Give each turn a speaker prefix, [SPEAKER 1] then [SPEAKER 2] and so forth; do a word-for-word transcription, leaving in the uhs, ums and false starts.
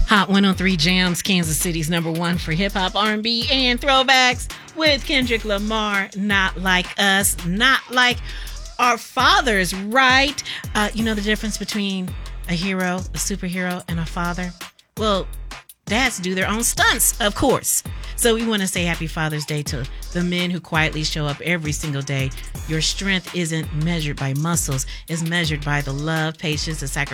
[SPEAKER 1] Hot one oh three Jams, Kansas City's number one for hip-hop, R and B, and throwbacks with Kendrick Lamar. Not like us, not like our fathers, right? Uh, you know the difference between a hero, a superhero, and a father? Well, dads do their own stunts, of course. So we want to say happy Father's Day to the men who quietly show up every single day. Your strength isn't measured by muscles. It's measured by the love, patience, and sacrifice